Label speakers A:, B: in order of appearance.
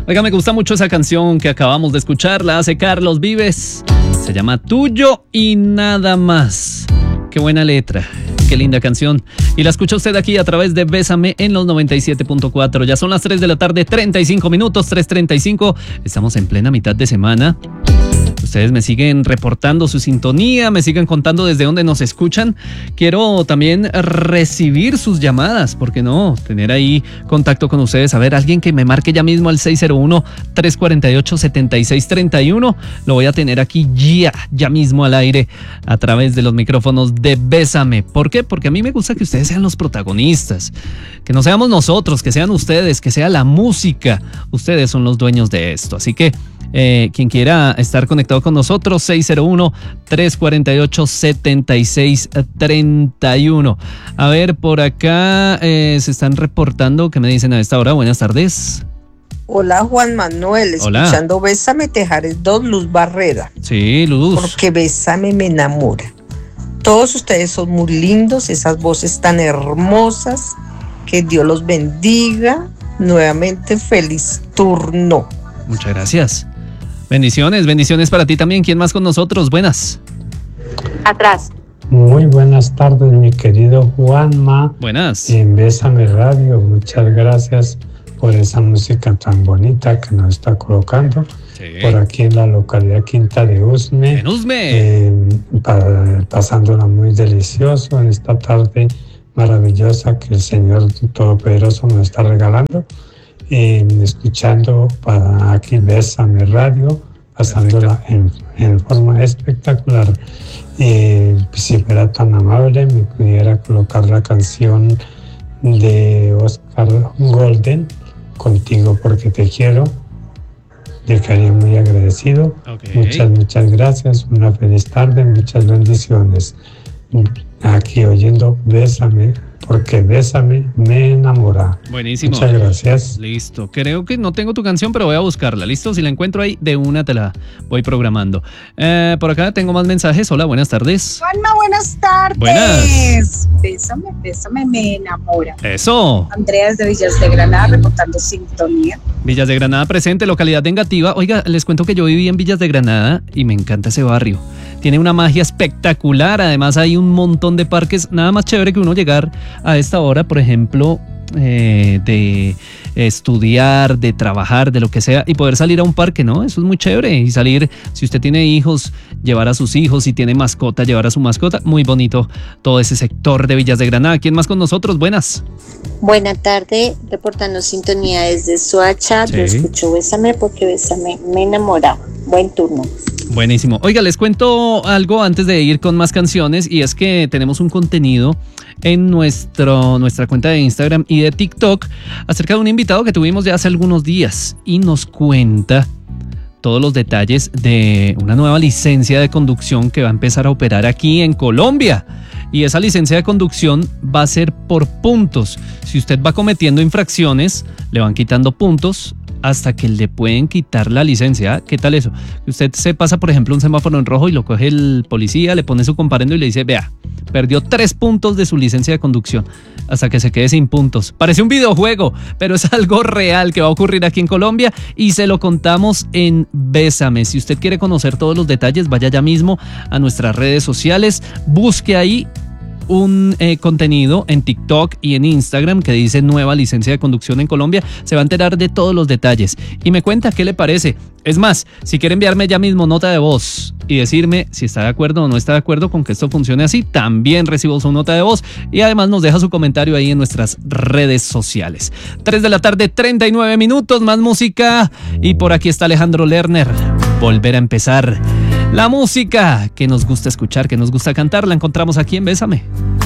A: Oiga, me gusta mucho esa canción que acabamos de escuchar, la hace Carlos Vives. Se llama Tuyo y Nada Más. Qué buena letra, qué linda canción. Y la escucha usted aquí a través de Bésame en los 97.4. Ya son las 3 de la tarde, 35 minutos, 3:35. Estamos en plena mitad de semana. Ustedes me siguen reportando su sintonía, me siguen contando desde dónde nos escuchan. Quiero también recibir sus llamadas, ¿por qué no? Tener ahí contacto con ustedes. A ver, alguien que me marque ya mismo al 601-348-7631. Lo voy a tener aquí ya mismo al aire a través de los micrófonos de Bésame. ¿Por qué? Porque a mí me gusta que ustedes sean los protagonistas. Que no seamos nosotros, que sean ustedes, que sea la música. Ustedes son los dueños de esto. Así que quien quiera estar conectado con nosotros, 601-348-7631. A ver, por acá se están reportando, ¿qué me dicen a esta hora? Buenas tardes.
B: Hola, Juan Manuel.
A: Hola.
B: Escuchando Bésame Tejares 2, Luz Barrera.
A: Sí, Luz.
B: Porque Bésame me enamora. Todos ustedes son muy lindos, esas voces tan hermosas. Que Dios los bendiga. Nuevamente, feliz turno.
A: Muchas gracias. Bendiciones para ti también. ¿Quién más con nosotros? Buenas.
C: Atrás.
D: Muy buenas tardes, mi querido Juanma.
A: Buenas.
D: En Bésame Radio, muchas gracias por esa música tan bonita que nos está colocando.
A: Sí.
D: Por aquí en la localidad Quinta de Usme.
A: En Usme.
D: Pasándola muy delicioso en esta tarde maravillosa que el Señor Todopoderoso nos está regalando. Escuchando para aquí Bésame Radio, pasándola en forma espectacular. Si fuera tan amable, me pudiera colocar la canción de Oscar Golden, Contigo porque te quiero. Le quedaría muy agradecido.
A: Okay.
D: Muchas gracias, una feliz tarde, muchas bendiciones. Aquí oyendo Bésame, porque Bésame me enamora.
A: Buenísimo.
D: Muchas gracias.
A: Listo. Creo que no tengo tu canción, pero voy a buscarla. ¿Listo? Si la encuentro ahí, de una te la voy programando. Por acá tengo más mensajes. Hola, buenas tardes.
C: Juanma, buenas tardes.
A: Buenas.
C: Bésame, me enamora.
A: Eso.
C: Andrea desde Villas de Granada reportando sintonía.
A: Villas de Granada presente, localidad de Engativá. Oiga, les cuento que yo viví en Villas de Granada y me encanta ese barrio. Tiene una magia espectacular. Además hay un montón de parques. Nada más chévere que uno llegar a esta hora, por ejemplo, de estudiar, de trabajar, de lo que sea, y poder salir a un parque, ¿no? Eso es muy chévere. Y salir, si usted tiene hijos, llevar a sus hijos, si tiene mascota, llevar a su mascota. Muy bonito todo ese sector de Villas de Granada. ¿Quién más con nosotros? Buenas.
E: Buena tarde, reportando sintonía desde Soacha.
A: Sí.
E: Yo escucho Bésame porque Bésame me enamora. Buen turno.
A: Buenísimo. Oiga, les cuento algo antes de ir con más canciones, y es que tenemos un contenido en nuestra cuenta de Instagram y de TikTok acerca de un invitado que tuvimos ya hace algunos días y nos cuenta todos los detalles de una nueva licencia de conducción que va a empezar a operar aquí en Colombia. Y esa licencia de conducción va a ser por puntos. Si usted va cometiendo infracciones, le van quitando puntos hasta que le pueden quitar la licencia. ¿Qué tal eso? Usted se pasa, por ejemplo, un semáforo en rojo y lo coge el policía, le pone su comparendo y le dice, vea, perdió 3 puntos de su licencia de conducción hasta que se quede sin puntos. Parece un videojuego, pero es algo real que va a ocurrir aquí en Colombia y se lo contamos en Bésame. Si usted quiere conocer todos los detalles, vaya ya mismo a nuestras redes sociales, busque ahí un contenido en TikTok y en Instagram que dice nueva licencia de conducción en Colombia. Se va a enterar de todos los detalles y me cuenta qué le parece. Es más, si quiere enviarme ya mismo nota de voz y decirme si está de acuerdo o no está de acuerdo con que esto funcione así, también recibo su nota de voz y además nos deja su comentario ahí en nuestras redes sociales. 3 de la tarde, 39 minutos, más música, y por aquí está Alejandro Lerner. Volver a empezar. La música que nos gusta escuchar, que nos gusta cantar, la encontramos aquí en Bésame.